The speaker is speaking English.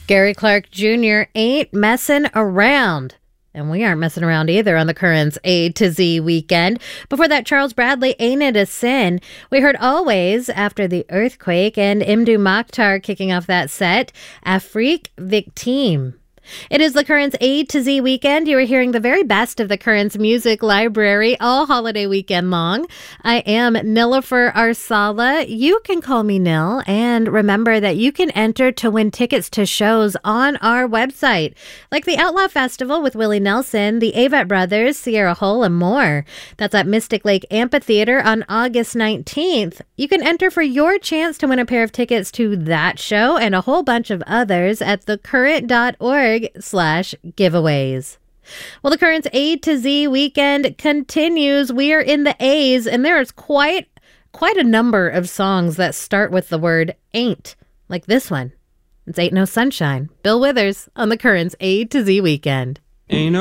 Gary Clark Jr. ain't messing around. And we aren't messing around either on the Currents A to Z weekend. Before that, Charles Bradley, Ain't It a Sin? We heard Always after the earthquake, and Imdu Mokhtar kicking off that set, Afrique Victime. It is the Currents A to Z weekend. You are hearing the very best of the Currents music library all holiday weekend long. I am Nilofer Arsala. You can call me Nil. And remember that you can enter to win tickets to shows on our website, like the Outlaw Festival with Willie Nelson, the Avett Brothers, Sierra Hull, and more. That's at Mystic Lake Amphitheater on August 19th. You can enter for your chance to win a pair of tickets to that show and a whole bunch of others at thecurrent.org/giveaways. Well, the Currents A to Z weekend continues. We are in the A's, and there's quite a number of songs that start with the word ain't, like this one. It's Ain't No Sunshine. Bill Withers on the Currents A to Z weekend. Ain't no